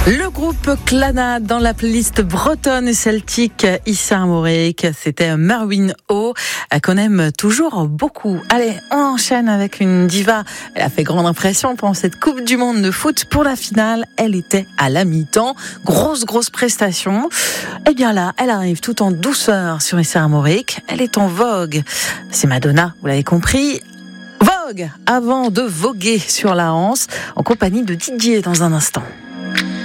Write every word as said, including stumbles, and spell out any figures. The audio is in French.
Le groupe Clannad dans la playlist bretonne et celtique Issa Armorique, c'était Merwin O, qu'on aime toujours beaucoup. Allez, on enchaîne avec une diva. Elle a fait grande impression pendant cette Coupe du Monde de foot. Pour la finale, elle était à la mi-temps. Grosse, grosse prestation. Et bien là, elle arrive tout en douceur sur Issa Armorique. Elle est en vogue. C'est Madonna, vous l'avez compris. Vogue, avant de voguer sur la Hanse, en compagnie de Didier dans un instant.